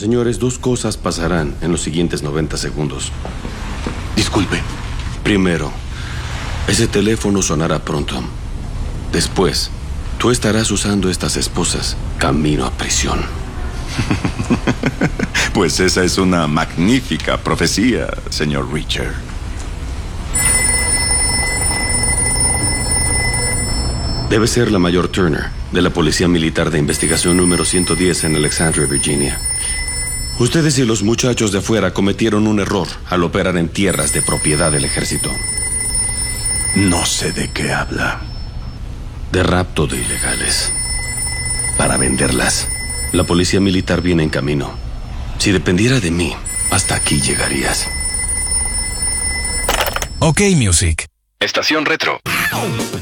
Señores, dos cosas pasarán en los siguientes 90 segundos. Disculpe. Primero, ese teléfono sonará pronto. Después, tú estarás usando estas esposas camino a prisión. Pues esa es una magnífica profecía, señor Reacher. Debe ser la mayor Turner, de la Policía Militar de Investigación número 110 en Alexandria, Virginia. Ustedes y los muchachos de afuera cometieron un error al operar en tierras de propiedad del ejército. No sé de qué habla. De rapto de ilegales. Para venderlas. La Policía Militar viene en camino. Si dependiera de mí, hasta aquí llegarías. OK Music. Estación Retro.